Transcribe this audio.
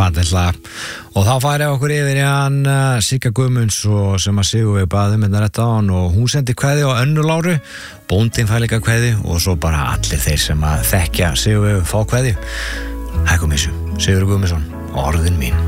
fallega og þá færi okkur yfir í hann Sigga Guðmunds og sem að Sigurveig baði með þetta á hann og hún sendi kveði á Önnu Láru, bóndinn fær líka kveði og svo bara allir þeir sem að þekkja Sigurveig fá kveði. Hæ kom þessu, Sigurður Guðmundsson, orðin mín.